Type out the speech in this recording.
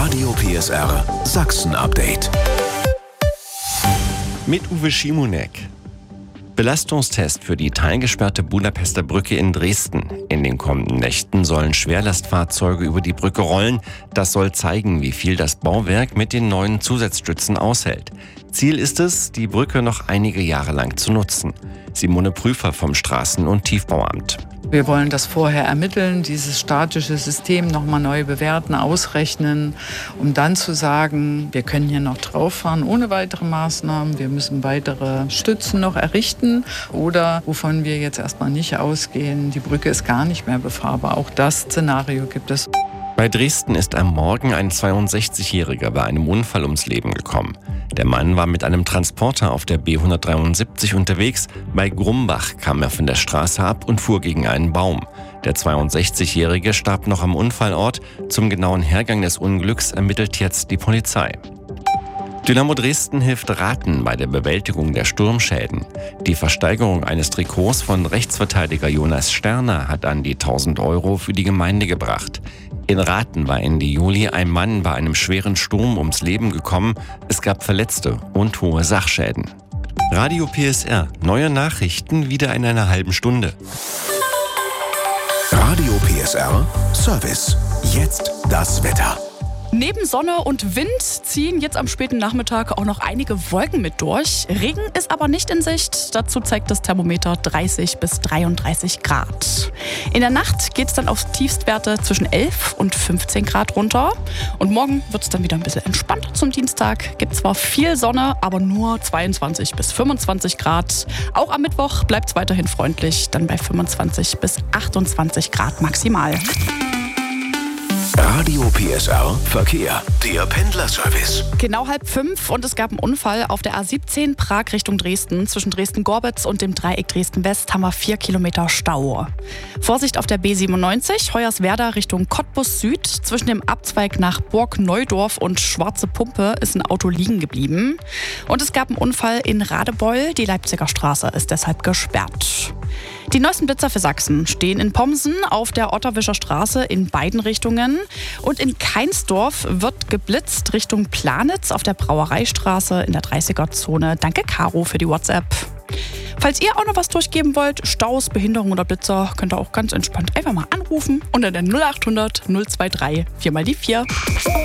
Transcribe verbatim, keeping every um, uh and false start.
Radio P S R Sachsen-Update. Mit Uwe Schimonek. Belastungstest für die teilgesperrte Budapester Brücke in Dresden. In den kommenden Nächten sollen Schwerlastfahrzeuge über die Brücke rollen. Das soll zeigen, wie viel das Bauwerk mit den neuen Zusatzstützen aushält. Ziel ist es, die Brücke noch einige Jahre lang zu nutzen. Simone Prüfer vom Straßen- und Tiefbauamt. Wir wollen das vorher ermitteln, dieses statische System nochmal neu bewerten, ausrechnen, um dann zu sagen, wir können hier noch drauf fahren ohne weitere Maßnahmen, wir müssen weitere Stützen noch errichten oder wovon wir jetzt erstmal nicht ausgehen, die Brücke ist gar nicht mehr befahrbar. Auch das Szenario gibt es. Bei Dresden ist am Morgen ein zweiundsechzigjähriger bei einem Unfall ums Leben gekommen. Der Mann war mit einem Transporter auf der B hundertdreiundsiebzig unterwegs. Bei Grumbach kam er von der Straße ab und fuhr gegen einen Baum. Der zweiundsechzigjährige starb noch am Unfallort. Zum genauen Hergang des Unglücks ermittelt jetzt die Polizei. Dynamo Dresden hilft Raten bei der Bewältigung der Sturmschäden. Die Versteigerung eines Trikots von Rechtsverteidiger Jonas Sterner hat an die tausend Euro für die Gemeinde gebracht. In Raten war Ende Juli ein Mann bei einem schweren Sturm ums Leben gekommen. Es gab Verletzte und hohe Sachschäden. Radio P S R, neue Nachrichten wieder in einer halben Stunde. Radio P S R Service. Jetzt das Wetter. Neben Sonne und Wind ziehen jetzt am späten Nachmittag auch noch einige Wolken mit durch. Regen ist aber nicht in Sicht. Dazu zeigt das Thermometer dreißig bis dreiunddreißig Grad. In der Nacht geht es dann auf Tiefstwerte zwischen elf und fünfzehn Grad runter. Und morgen wird es dann wieder ein bisschen entspannter zum Dienstag. Gibt zwar viel Sonne, aber nur zweiundzwanzig bis fünfundzwanzig Grad. Auch am Mittwoch bleibt es weiterhin freundlich, dann bei fünfundzwanzig bis achtundzwanzig Grad maximal. Radio P S R Verkehr, der Pendlerservice. Genau halb fünf und es gab einen Unfall auf der A siebzehn Prag Richtung Dresden. Zwischen Dresden-Gorbitz und dem Dreieck Dresden-West haben wir vier Kilometer Stau. Vorsicht auf der B siebenundneunzig, Hoyerswerda Richtung Cottbus Süd. Zwischen dem Abzweig nach Burg Neudorf und Schwarze Pumpe ist ein Auto liegen geblieben. Und es gab einen Unfall in Radebeul. Die Leipziger Straße ist deshalb gesperrt. Die neuesten Blitzer für Sachsen stehen in Pomsen auf der Otterwischer Straße in beiden Richtungen. Und in Keinsdorf wird geblitzt Richtung Planitz auf der Brauereistraße in der dreißiger-Zone. Danke, Caro, für die WhatsApp. Falls ihr auch noch was durchgeben wollt, Staus, Behinderung oder Blitzer, könnt ihr auch ganz entspannt einfach mal anrufen unter der null acht hundert null zwei drei vier mal die vier.